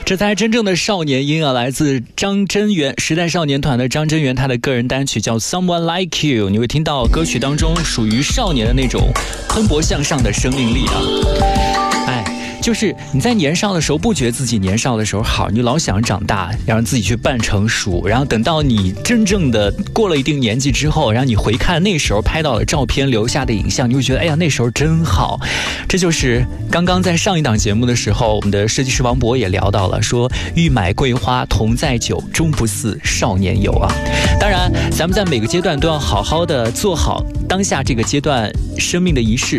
这才真正的少年音啊，来自张真源时代少年团的张真源，他的个人单曲叫 Someone Like You。 你会听到歌曲当中属于少年的那种蓬勃向上的生命力啊。就是你在年少的时候不觉得自己年少的时候好，你就老想长大，要让自己去扮成熟，然后等到你真正的过了一定年纪之后，然后你回看那时候拍到的照片留下的影像，你会觉得哎呀那时候真好。这就是刚刚在上一档节目的时候，我们的设计师王博也聊到了，说欲买桂花同载酒，终不似少年游啊。当然咱们在每个阶段都要好好的做好当下这个阶段生命的仪式，